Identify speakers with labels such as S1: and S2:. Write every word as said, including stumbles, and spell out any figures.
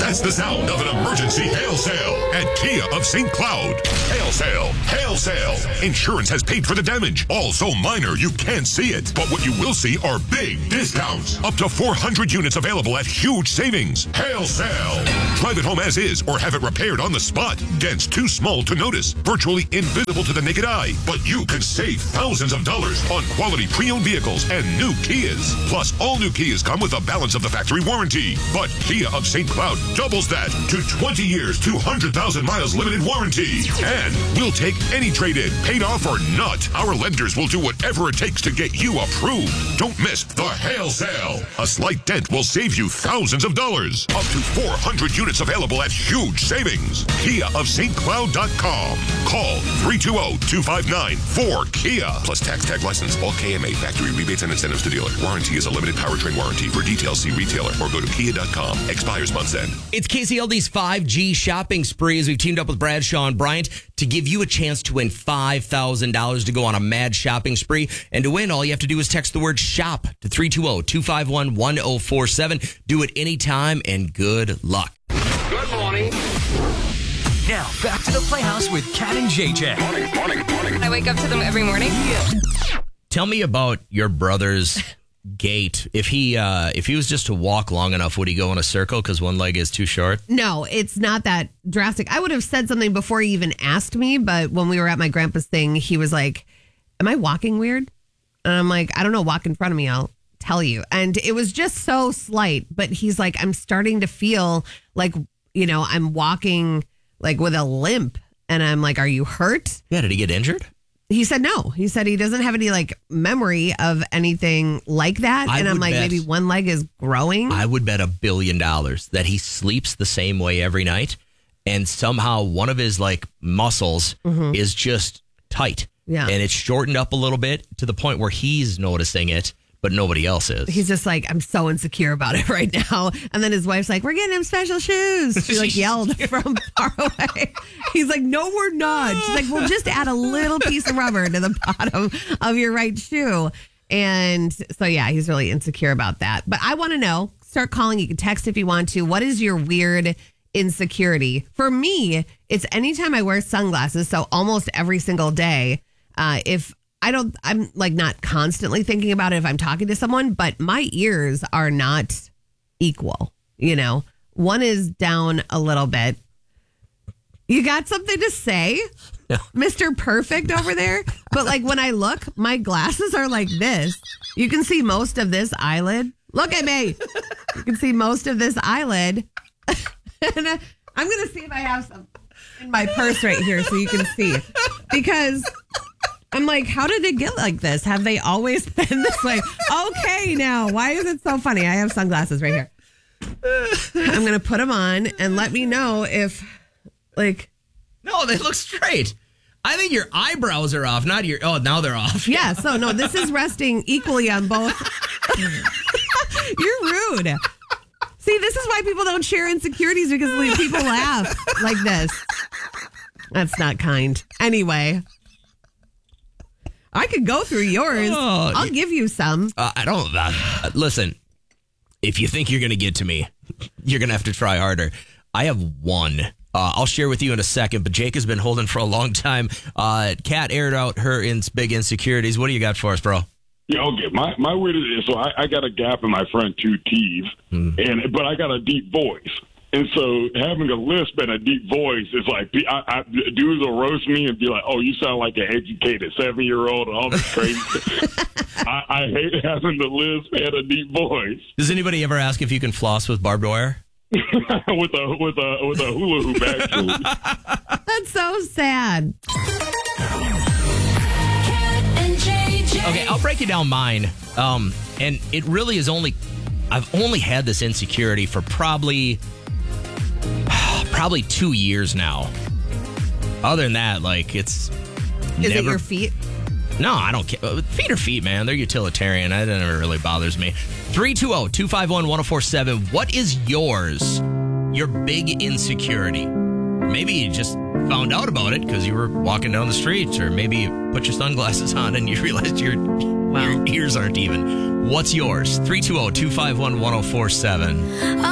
S1: That's the sound of an emergency hail sale at Kia of Saint Cloud. Hail sale, hail sale. Insurance has paid for the damage. All so minor you can't see it. But what you will see are big discounts. Up to four hundred units available at huge savings. Hail sale. Drive it home as is or have it repaired on the spot. Dents too small to notice. Virtually invisible to the naked eye. But you could save thousands of dollars on quality pre-owned vehicles and new Kias. Plus, all new Kias come with a balance of the factory warranty. But Kia of Saint Cloud doubles that to twenty years, two hundred thousand miles limited warranty. And we'll take any trade-in, paid off or not. Our lenders will do whatever it takes to get you approved. Don't miss the hail sale. A slight dent will save you thousands of dollars. Up to four hundred units available at huge savings. Kia of Saint Cloud dot com. Call three two zero, two five nine, four Kia. Plus tax tag license. All K M A factory rebates and incentives to dealer. Warranty is a limited powertrain warranty. For details, see retailer or go to kia dot com. Expires month's end.
S2: It's K C L D's five G shopping spree as we've teamed up with Bradshaw and Bryant to give you a chance to win five thousand dollars to go on a mad shopping spree. And to win, all you have to do is text the word shop to three two zero, two five one, one zero four seven. Do it anytime and good luck.
S3: Good morning.
S4: Now, back to the Playhouse with Kat and J J.
S3: Morning, morning, morning.
S5: I wake up to them every morning.
S4: Yeah.
S2: Tell me about your brother's gait. If he uh, if he was just to walk long enough, would he go in a circle because one leg is too short?
S6: No, it's not that drastic. I would have said something before he even asked me, but when we were at my grandpa's thing, he was like, am I walking weird? And I'm like, I don't know, walk in front of me, I'll tell you. And it was just so slight, but he's like, I'm starting to feel like, you know, I'm walking like with a limp. And I'm like, are you hurt?
S2: Yeah, did he get injured?
S6: He said no. He said he doesn't have any like memory of anything like that.
S2: I
S6: and I'm
S2: would
S6: like,
S2: bet-
S6: maybe one leg is growing.
S2: I would bet a billion dollars that he sleeps the same way every night, and somehow one of his like muscles
S6: Mhm.
S2: is just tight.
S6: Yeah.
S2: And it's shortened up a little bit to the point where he's noticing it, but nobody else is.
S6: He's just like, I'm so insecure about it right now. And then his wife's like, we're getting him special shoes. She like yelled from far away. He's like, no, we're not. She's like, well, just add a little piece of rubber to the bottom of your right shoe. And so, yeah, he's really insecure about that. But I want to know, start calling. You can text if you want to. What is your weird insecurity? For me, it's anytime I wear sunglasses. So almost every single day, uh, if I don't, I'm like not constantly thinking about it if I'm talking to someone, but my ears are not equal. You know, one is down a little bit. You got something to say,
S2: No.
S6: Mister Perfect over there? But like when I look, my glasses are like this. You can see most of this eyelid. Look at me. You can see most of this eyelid. And uh, I'm going to see if I have some in my purse right here so you can see. Because I'm like, how did it get like this? Have they always been this way? Okay, now, why is it so funny? I have sunglasses right here. I'm going to put them on and let me know if, like...
S2: No, they look straight. I think your eyebrows are off, not your... Oh, now they're off.
S6: Yeah, so no, this is resting equally on both. You're rude. See, this is why people don't share insecurities, because people laugh like this. That's not kind. Anyway... I could go through yours.
S2: Oh,
S6: I'll give you some.
S2: Uh, I don't. Uh, listen, if you think you're going to get to me, you're going to have to try harder. I have one. Uh, I'll share with you in a second, but Jake has been holding for a long time. Uh, Kat aired out her ins- big insecurities. What do you got for us, bro?
S7: Yeah, okay. My my weird is so I, I got a gap in my front two teeth, mm. and but I got a deep voice. And so having a lisp and a deep voice is like, I, I, dudes will roast me and be like, oh, you sound like an educated seven-year-old and all this crazy. I, I hate having the lisp and a deep voice.
S2: Does anybody ever ask if you can floss with barbed wire?
S7: with a with a with a hula hoop, actually.
S6: That's so sad.
S2: Okay, I'll break you down mine. Um, and it really is only, I've only had this insecurity for probably... Probably two years now. Other than that, like, it's
S6: Is
S2: never...
S6: it your feet?
S2: No, I don't care. Feet are feet, man. They're utilitarian. That never really bothers me. three two zero, two five one, one zero four seven. What is yours? Your big insecurity? Maybe you just found out about it because you were walking down the street, or maybe you put your sunglasses on and you realized your, wow. your ears aren't even. What's yours? three two zero, two five one, one zero four seven.